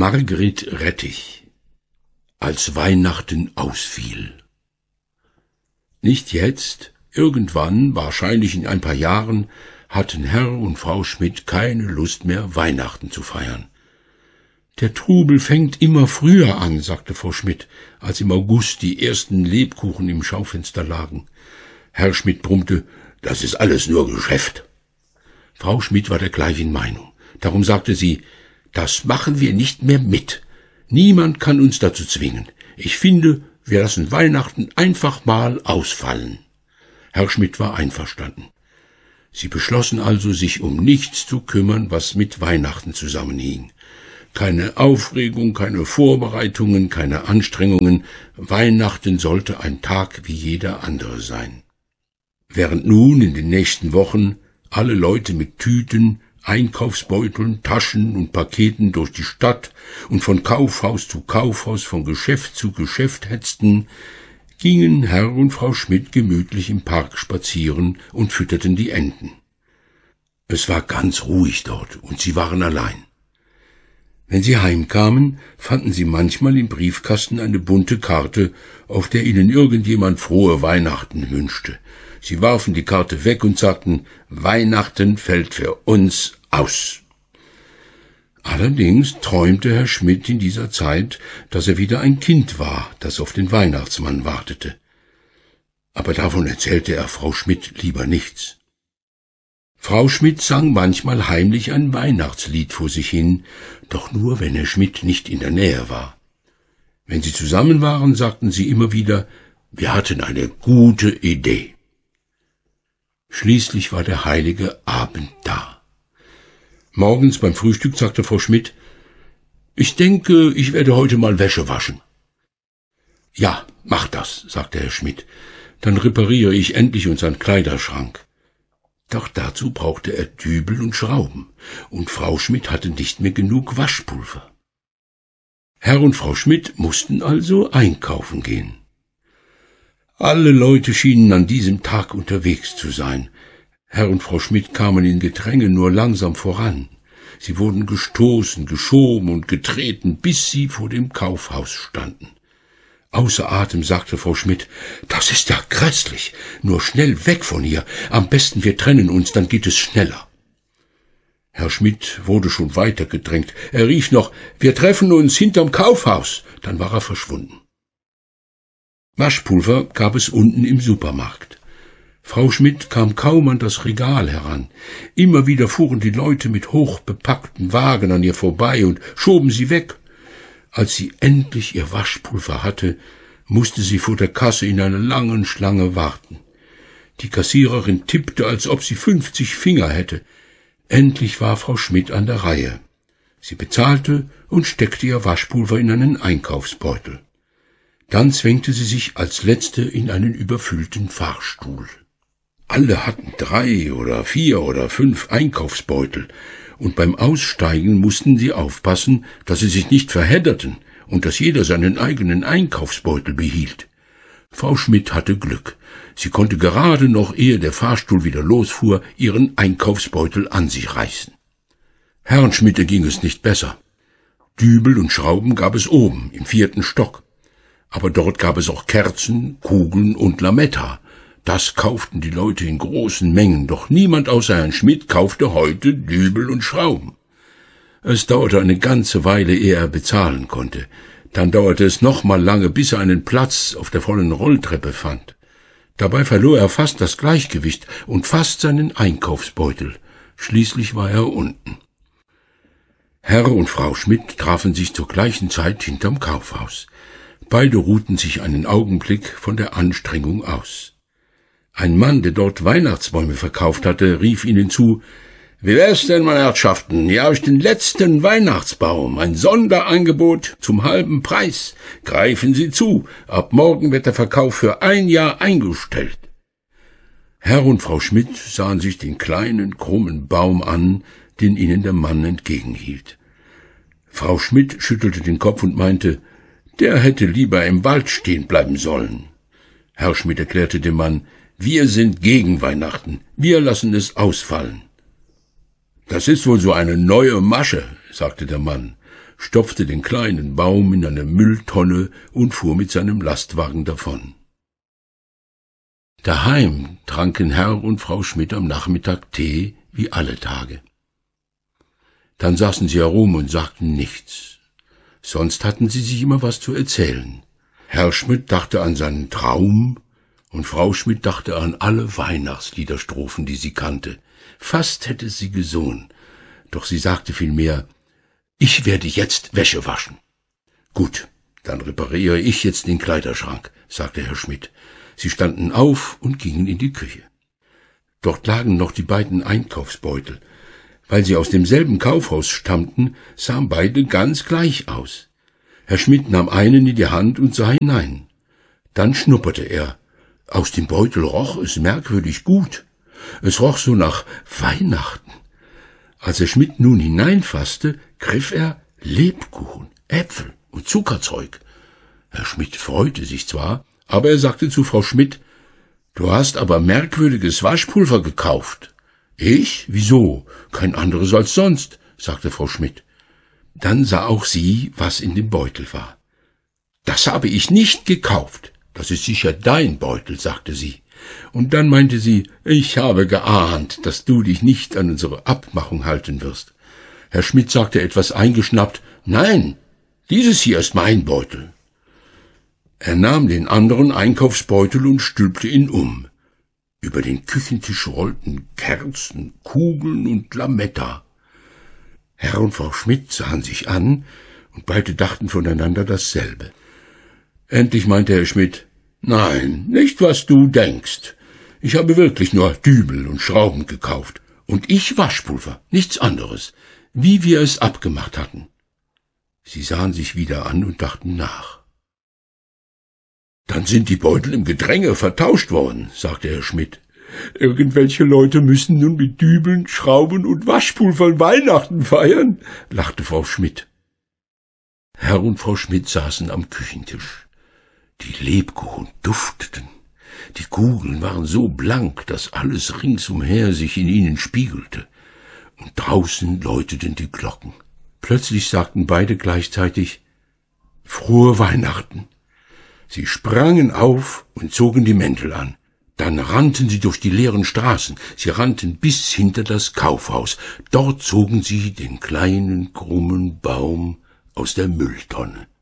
Margret Rettich, als Weihnachten ausfiel. Nicht jetzt, irgendwann, wahrscheinlich in ein paar Jahren, hatten Herr und Frau Schmidt keine Lust mehr, Weihnachten zu feiern. »Der Trubel fängt immer früher an«, sagte Frau Schmidt, als im August die ersten Lebkuchen im Schaufenster lagen. Herr Schmidt brummte, »Das ist alles nur Geschäft.« Frau Schmidt war der gleichen Meinung. Darum sagte sie, »Das machen wir nicht mehr mit. Niemand kann uns dazu zwingen. Ich finde, wir lassen Weihnachten einfach mal ausfallen.« Herr Schmidt war einverstanden. Sie beschlossen also, sich um nichts zu kümmern, was mit Weihnachten zusammenhing. Keine Aufregung, keine Vorbereitungen, keine Anstrengungen. Weihnachten sollte ein Tag wie jeder andere sein. Während nun in den nächsten Wochen alle Leute mit Tüten, Einkaufsbeuteln, Taschen und Paketen durch die Stadt und von Kaufhaus zu Kaufhaus, von Geschäft zu Geschäft hetzten, gingen Herr und Frau Schmidt gemütlich im Park spazieren und fütterten die Enten. Es war ganz ruhig dort, und sie waren allein. Wenn sie heimkamen, fanden sie manchmal im Briefkasten eine bunte Karte, auf der ihnen irgendjemand frohe Weihnachten wünschte. Sie warfen die Karte weg und sagten, Weihnachten fällt für uns aus. Allerdings träumte Herr Schmidt in dieser Zeit, dass er wieder ein Kind war, das auf den Weihnachtsmann wartete. Aber davon erzählte er Frau Schmidt lieber nichts. Frau Schmidt sang manchmal heimlich ein Weihnachtslied vor sich hin, doch nur, wenn Herr Schmidt nicht in der Nähe war. Wenn sie zusammen waren, sagten sie immer wieder, wir hatten eine gute Idee. Schließlich war der heilige Abend da. Morgens beim Frühstück sagte Frau Schmidt, ich denke, ich werde heute mal Wäsche waschen. Ja, mach das, sagte Herr Schmidt, dann repariere ich endlich unseren Kleiderschrank. Doch dazu brauchte er Dübel und Schrauben, und Frau Schmidt hatte nicht mehr genug Waschpulver. Herr und Frau Schmidt mussten also einkaufen gehen. Alle Leute schienen an diesem Tag unterwegs zu sein. Herr und Frau Schmidt kamen in Gedränge nur langsam voran. Sie wurden gestoßen, geschoben und getreten, bis sie vor dem Kaufhaus standen. Außer Atem sagte Frau Schmidt, das ist ja grässlich, nur schnell weg von hier, am besten wir trennen uns, dann geht es schneller. Herr Schmidt wurde schon weitergedrängt, er rief noch, wir treffen uns hinterm Kaufhaus, dann war er verschwunden. Waschpulver gab es unten im Supermarkt. Frau Schmidt kam kaum an das Regal heran. Immer wieder fuhren die Leute mit hochbepackten Wagen an ihr vorbei und schoben sie weg. Als sie endlich ihr Waschpulver hatte, musste sie vor der Kasse in einer langen Schlange warten. Die Kassiererin tippte, als ob sie 50 Finger hätte. Endlich war Frau Schmidt an der Reihe. Sie bezahlte und steckte ihr Waschpulver in einen Einkaufsbeutel. Dann zwängte sie sich als Letzte in einen überfüllten Fahrstuhl. Alle hatten 3 oder 4 oder 5 Einkaufsbeutel, und beim Aussteigen mussten sie aufpassen, dass sie sich nicht verhedderten und dass jeder seinen eigenen Einkaufsbeutel behielt. Frau Schmidt hatte Glück. Sie konnte gerade noch, ehe der Fahrstuhl wieder losfuhr, ihren Einkaufsbeutel an sich reißen. Herrn Schmidt ging es nicht besser. Dübel und Schrauben gab es oben, im 4. Stock. Aber dort gab es auch Kerzen, Kugeln und Lametta. Das kauften die Leute in großen Mengen, doch niemand außer Herrn Schmidt kaufte heute Dübel und Schrauben. Es dauerte eine ganze Weile, ehe er bezahlen konnte. Dann dauerte es noch mal lange, bis er einen Platz auf der vollen Rolltreppe fand. Dabei verlor er fast das Gleichgewicht und fast seinen Einkaufsbeutel. Schließlich war er unten. Herr und Frau Schmidt trafen sich zur gleichen Zeit hinterm Kaufhaus. Beide ruhten sich einen Augenblick von der Anstrengung aus. Ein Mann, der dort Weihnachtsbäume verkauft hatte, rief ihnen zu, »Wie wär's denn, meine Herrschaften? Hier habe ich den letzten Weihnachtsbaum, ein Sonderangebot zum halben Preis. Greifen Sie zu, ab morgen wird der Verkauf für 1 Jahr eingestellt.« Herr und Frau Schmidt sahen sich den kleinen, krummen Baum an, den ihnen der Mann entgegenhielt. Frau Schmidt schüttelte den Kopf und meinte, der hätte lieber im Wald stehen bleiben sollen. Herr Schmidt erklärte dem Mann, wir sind gegen Weihnachten, wir lassen es ausfallen. Das ist wohl so eine neue Masche, sagte der Mann. stopfte den kleinen Baum in eine Mülltonne und fuhr mit seinem Lastwagen davon. Daheim tranken Herr und Frau Schmidt am Nachmittag Tee wie alle Tage. Dann saßen sie herum und sagten nichts. Sonst hatten sie sich immer was zu erzählen. Herr Schmidt dachte an seinen Traum und Frau Schmidt dachte an alle Weihnachtsliederstrophen, die sie kannte. Fast hätte sie gesungen, doch sie sagte vielmehr: »Ich werde jetzt Wäsche waschen.« »Gut, dann repariere ich jetzt den Kleiderschrank«, sagte Herr Schmidt. Sie standen auf und gingen in die Küche. Dort lagen noch die beiden Einkaufsbeutel. Weil sie aus demselben Kaufhaus stammten, sahen beide ganz gleich aus. Herr Schmidt nahm einen in die Hand und sah hinein. Dann schnupperte er. Aus dem Beutel roch es merkwürdig gut. Es roch so nach Weihnachten. Als Herr Schmidt nun hineinfasste, griff er Lebkuchen, Äpfel und Zuckerzeug. Herr Schmidt freute sich zwar, aber er sagte zu Frau Schmidt: »Du hast aber merkwürdiges Waschpulver gekauft.« »Ich? Wieso? Kein anderes als sonst«, sagte Frau Schmidt. Dann sah auch sie, was in dem Beutel war. »Das habe ich nicht gekauft. Das ist sicher dein Beutel«, sagte sie. Und dann meinte sie: »Ich habe geahnt, dass du dich nicht an unsere Abmachung halten wirst.« Herr Schmidt sagte etwas eingeschnappt: »Nein, dieses hier ist mein Beutel.« Er nahm den anderen Einkaufsbeutel und stülpte ihn um. Über den Küchentisch rollten Kerzen, Kugeln und Lametta. Herr und Frau Schmidt sahen sich an, und beide dachten voneinander dasselbe. Endlich meinte Herr Schmidt: »Nein, nicht was du denkst. Ich habe wirklich nur Dübel und Schrauben gekauft. Und ich Waschpulver, nichts anderes, wie wir es abgemacht hatten.« Sie sahen sich wieder an und dachten nach. »Dann sind die Beutel im Gedränge vertauscht worden«, sagte Herr Schmidt. »Irgendwelche Leute müssen nun mit Dübeln, Schrauben und Waschpulvern Weihnachten feiern«, lachte Frau Schmidt. Herr und Frau Schmidt saßen am Küchentisch. Die Lebkuchen dufteten. Die Kugeln waren so blank, dass alles ringsumher sich in ihnen spiegelte. Und draußen läuteten die Glocken. Plötzlich sagten beide gleichzeitig: »Frohe Weihnachten!« Sie sprangen auf und zogen die Mäntel an. Dann rannten sie durch die leeren Straßen. Sie rannten bis hinter das Kaufhaus. Dort zogen sie den kleinen, krummen Baum aus der Mülltonne.